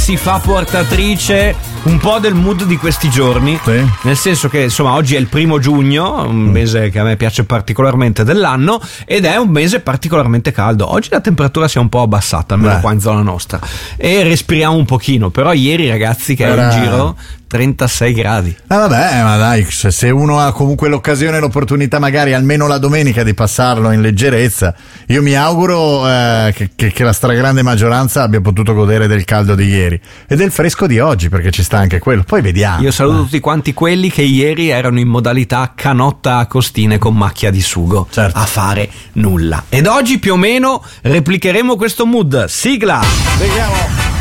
si fa portatrice un po' del mood di questi giorni, sì. Nel senso che insomma oggi è il 1° giugno, un mese che a me piace particolarmente dell'anno, ed è un mese particolarmente caldo. Oggi la temperatura si è un po' abbassata, almeno qua in zona nostra, e respiriamo un pochino, però ieri ragazzi che era in giro 36 gradi. Vabbè, ma dai, se uno ha comunque l'occasione e l'opportunità magari almeno la domenica di passarlo in leggerezza, io mi auguro che la stragrande maggioranza abbia potuto godere del caldo di ieri e del fresco di oggi, perché ci sta anche quello, poi vediamo. Io saluto tutti quanti quelli che ieri erano in modalità canotta a costine con macchia di sugo, certo, a fare nulla, ed oggi più o meno replicheremo questo mood. Sigla! Vediamo.